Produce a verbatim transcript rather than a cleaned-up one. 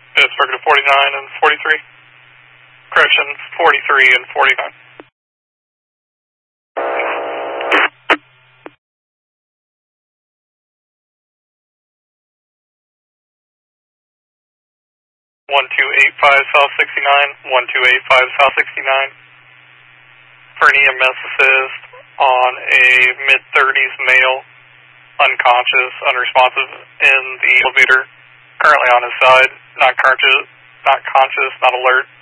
It's circuit forty-nine and forty-three. Correction, forty-three and forty-nine. one two eight five South sixty-nine, one two eight five South sixty-nine. For an E M S assist on a mid thirties male, unconscious, unresponsive in the elevator, currently on his side, not conscious, not conscious, not alert.